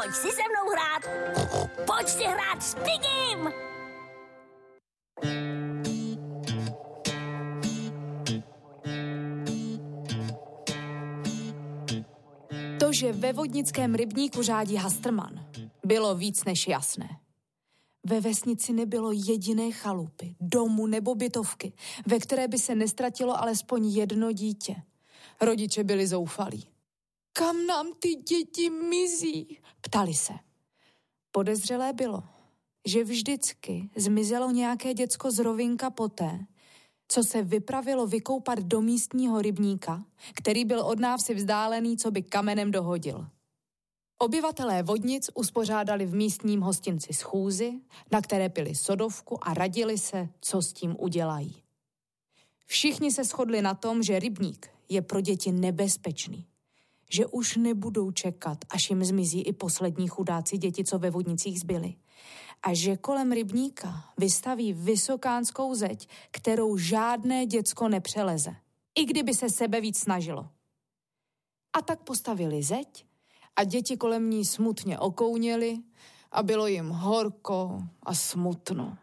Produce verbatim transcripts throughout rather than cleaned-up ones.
Pojď si se mnou hrát. Pojď si hrát s Pigim. To, že ve vodnickém rybníku řádí Hastrman, bylo víc než jasné. Ve vesnici nebylo jediné chalupy, domu nebo bytovky, ve které by se nestratilo alespoň jedno dítě. Rodiče byli zoufalí. Kam nám ty děti mizí? Ptali se. Podezřelé bylo, že vždycky zmizelo nějaké děcko z rovinka poté, co se vypravilo vykoupat do místního rybníka, který byl od návsi vzdálený, co by kamenem dohodil. Obyvatelé Vodnic uspořádali v místním hostinci schůzi, na které pili sodovku a radili se, co s tím udělají. Všichni se shodli na tom, že rybník je pro děti nebezpečný, že už nebudou čekat, až jim zmizí i poslední chudáci děti, co ve Vodnicích zbyli, a že kolem rybníka vystaví vysokánskou zeď, kterou žádné děcko nepřeleze, i kdyby se sebe víc snažilo. A tak postavili zeď a děti kolem ní smutně okouněly a bylo jim horko a smutno.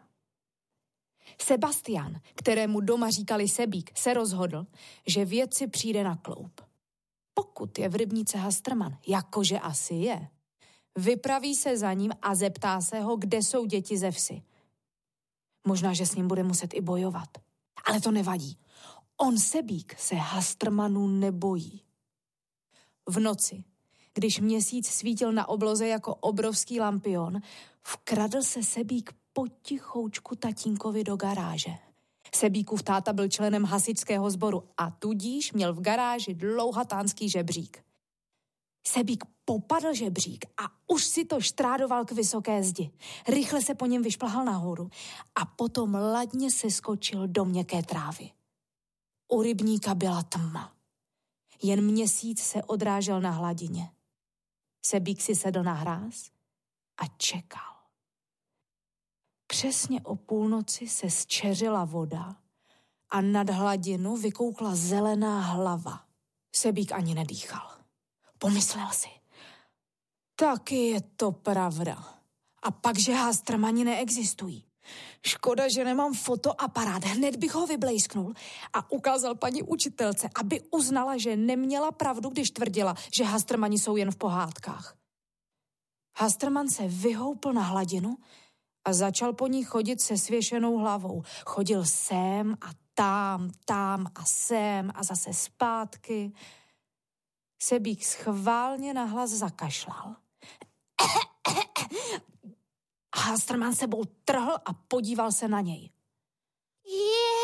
Sebastian, kterému doma říkali Sebík, se rozhodl, že vědci přijde na kloup. Pokud je v rybníce Hastrman, jakože asi je, vypraví se za ním a zeptá se ho, kde jsou děti ze vsi. Možná, že s ním bude muset i bojovat. Ale to nevadí. On Sebík se Hastrmanu nebojí. V noci, když měsíc svítil na obloze jako obrovský lampion, vkradl se Sebík potichoučku tatínkovi do garáže. Sebíkův táta byl členem hasičského sboru a tudíž měl v garáži dlouhatánský žebřík. Sebík popadl žebřík a už si to štrádoval k vysoké zdi. Rychle se po něm vyšplhal nahoru a potom ladně seskočil do měkké trávy. U rybníka byla tma. Jen měsíc se odrážel na hladině. Sebík si sedl na hráz a čekal. Přesně o půlnoci se zčeřila voda a nad hladinu vykoukla zelená hlava. Sebík ani nedýchal. Pomyslel si. Taky je to pravda. A pak, že Hastrmani neexistují. Škoda, že nemám fotoaparát. Hned bych ho vyblejsknul a ukázal paní učitelce, aby uznala, že neměla pravdu, když tvrdila, že Hastrmani jsou jen v pohádkách. Hastrman se vyhoupl na hladinu a začal po ní chodit se svěšenou hlavou. Chodil sem a tam, tam a sem a zase zpátky. Sebík schválně nahlas zakašlal. Hastrman sebou trhl a podíval se na něj. Je,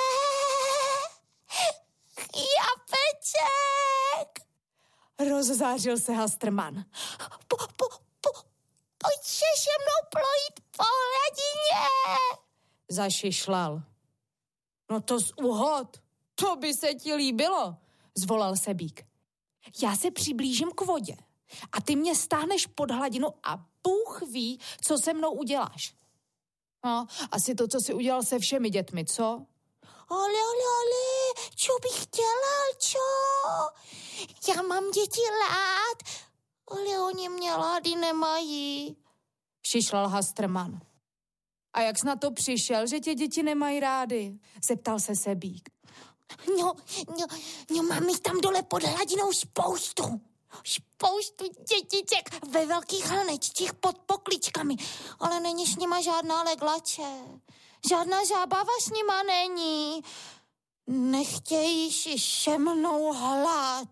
Japeček! Rozzářil se Hastrman. Po, po, po, pojď se se mnou plojit po hladině! Zašišlal. No to z uhod, to by se ti líbilo, zvolal Sebík. Já se přiblížím k vodě a ty mě stáhneš pod hladinu a Bůh ví, co se mnou uděláš. No, asi to, co jsi udělal se všemi dětmi, co? Ale, ale, ale, čo bych dělal, čo? Já mám děti rád, ale oni mě rádi nemají. Šišlal Hastrman. A jak jsi na to přišel, že tě děti nemají rády? Zeptal se Sebík. No, no, no, mám jich tam dole pod hladinou spoustu. Spoustu dětiček ve velkých hrnečcích pod pokličkami, ale není s nima žádná leglače. Žádná zábava s nima není. Nechtějí si se mnou hlát.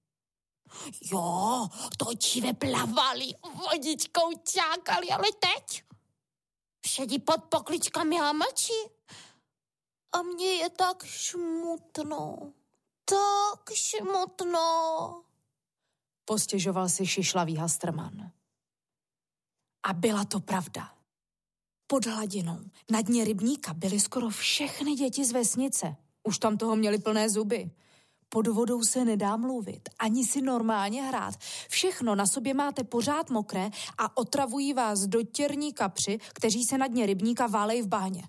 Jo, to dříve plavali, vodičkou čákali, ale teď sedí pod pokličkami a mlčí. A mně je tak smutno, tak smutno. Postěžoval si šišlavý Hastrman. A byla to pravda. Pod hladinou, na dně rybníka byly skoro všechny děti z vesnice. Už tam toho měli plné zuby. Pod vodou se nedá mluvit, ani si normálně hrát. Všechno na sobě máte pořád mokré a otravují vás dotěrní kapři, kteří se na dně rybníka válejí v bahně.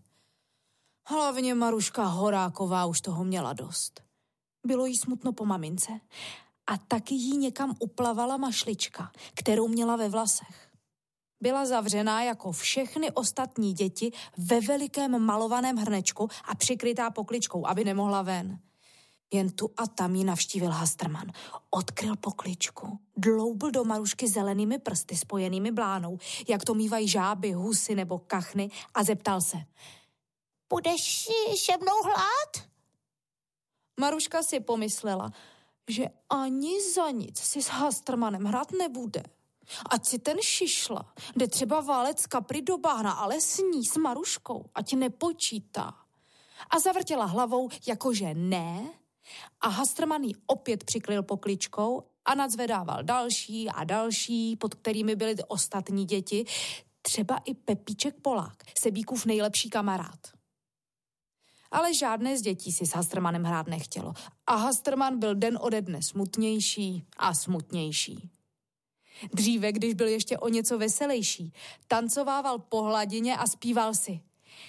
Hlavně Maruška Horáková už toho měla dost. Bylo jí smutno po mamince a taky jí někam uplavala mašlička, kterou měla ve vlasech. Byla zavřená jako všechny ostatní děti ve velikém malovaném hrnečku a přikrytá pokličkou, aby nemohla ven. Jen tu a tam ji navštívil Hastrman. Odkryl pokličku, dloubl do Marušky zelenými prsty spojenými blánou, jak to mívají žáby, husy nebo kachny, a zeptal se: Budeš se mnou hlát? Maruška si pomyslela, že ani za nic si s Hastrmanem hrát nebude. Ať si ten šišla, jde třeba válec kapry do bahna, ale s ní, s Maruškou, ať nepočítá. A zavrtěla hlavou, jakože ne, a Hastrman ji opět přikryl pokličkou a nadzvedával další a další, pod kterými byly ty ostatní děti, třeba i Pepíček Polák, Sebíkův nejlepší kamarád. Ale žádné z dětí si s Hastrmanem hrát nechtělo a Hastrman byl den ode dne smutnější a smutnější. Dříve, když byl ještě o něco veselější, tancovával po hladině a zpíval si: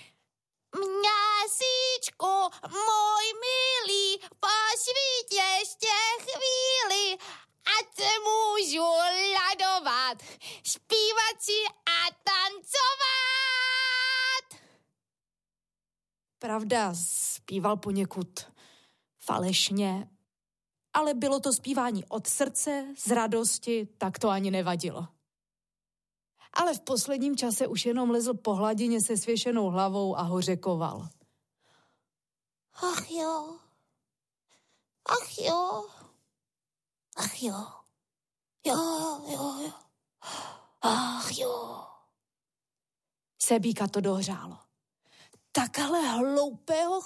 Mňasíčku, můj milý, posvít ještě chvíli, ať se můžu ladovat, zpívat si a tancovat. Pravda, zpíval poněkud falešně, ale bylo to zpívání od srdce, z radosti, tak to ani nevadilo. Ale v posledním čase už jenom lezl po hladině se svěšenou hlavou a hořekoval. Ach jo, ach jo, ach jo, jo, jo, jo, ach jo. Sebíka to dohřálo. Takhle hloupého